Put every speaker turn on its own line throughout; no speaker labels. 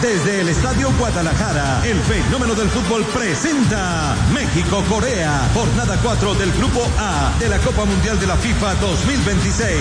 Desde el Estadio Guadalajara, el fenómeno del fútbol presenta México-Corea, jornada 4 del Grupo A de la Copa Mundial de la FIFA 2026.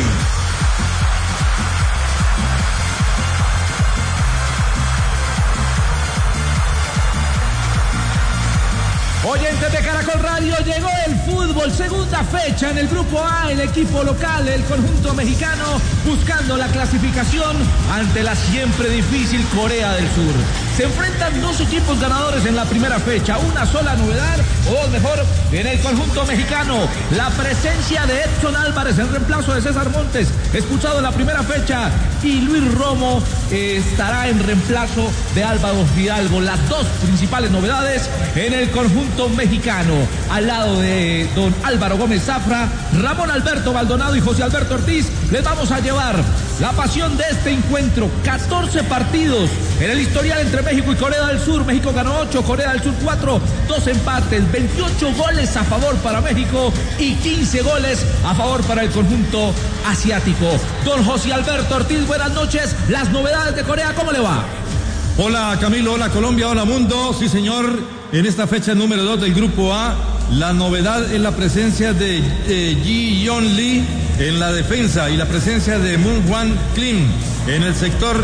Oyentes de Caracol Radio, llegó el fútbol, segunda fecha en el Grupo A, el equipo local, el conjunto mexicano, buscando la clasificación ante la siempre difícil Corea del Sur. Se enfrentan dos equipos ganadores en la primera fecha, una sola novedad, o dos mejor, en el conjunto mexicano, la presencia de Edson Álvarez en reemplazo de César Montes, expulsado en la primera fecha, y Luis Romo estará en reemplazo de Álvaro Fidalgo. Las dos principales novedades en el conjunto mexicano, al lado de don Álvaro Gómez Zafra, Ramón Alberto Maldonado y José Alberto Ortiz, les vamos a llevar la pasión de este encuentro. 14 partidos en el historial entre México y Corea del Sur. México ganó 8, Corea del Sur 4, 2 empates, 28 goles a favor para México y 15 goles a favor para el conjunto asiático. Don José Alberto Ortiz, buenas noches. Las novedades de Corea, ¿cómo le va?
Hola Camilo, hola Colombia, hola mundo. Sí señor, en esta fecha número 2 del Grupo A, la novedad es la presencia de Ji Yeon Lee en la defensa y la presencia de Moon Hwan Kim en el sector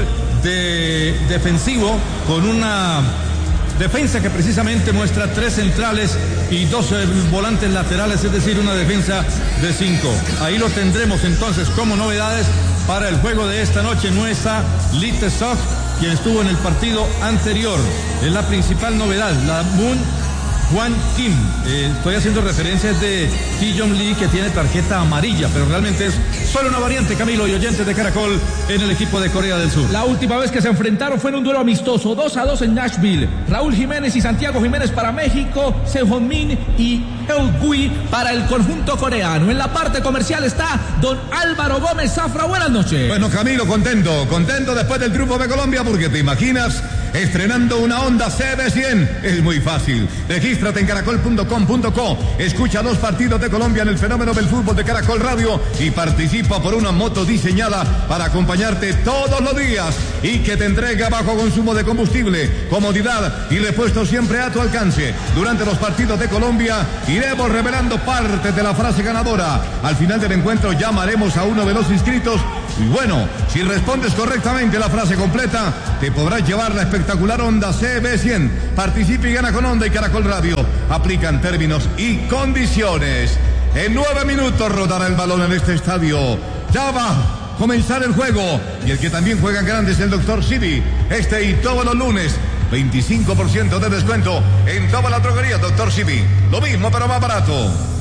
defensivo, con una defensa que precisamente muestra 3 centrales y 2 volantes laterales, es decir, una defensa de 5. Ahí lo tendremos entonces como novedades para el juego de esta noche. No está Lee Tae-seok, quien estuvo en el partido anterior. Es la principal novedad, la Moon Hwan Kim. Estoy haciendo referencias de Ji Yeon Lee, que tiene tarjeta amarilla, pero realmente es solo una variante, Camilo y oyentes de Caracol, en el equipo de Corea del Sur.
La última vez que se enfrentaron fue en un duelo amistoso, 2-2 en Nashville. Raúl Jiménez y Santiago Jiménez para México, Sehon Min y Heo Gui para el conjunto coreano. En la parte comercial está don Álvaro Gómez Zafra. Buenas noches.
Bueno, Camilo, contento después del triunfo de Colombia, porque te imaginas estrenando una Honda CB100. Es muy fácil. Regístrate en caracol.com.co. Escucha 2 partidos de Colombia en el fenómeno del fútbol de Caracol Radio y participa por una moto diseñada para acompañarte todos los días y que te entrega bajo consumo de combustible, comodidad y repuesto siempre a tu alcance. Durante los partidos de Colombia iremos revelando partes de la frase ganadora. Al final del encuentro llamaremos a uno de los inscritos y bueno, si respondes correctamente la frase completa, te podrás llevar la espectacular Honda CB100. Participa y gana con Honda y Caracol Radio. Aplican términos y condiciones. En 9 minutos rodará el balón en este estadio. Ya va a comenzar el juego. Y el que también juega en grande es el Dr. Sibi. Este y todos los lunes, 25% de descuento en toda la droguería Dr. Sibi. Lo mismo pero más barato.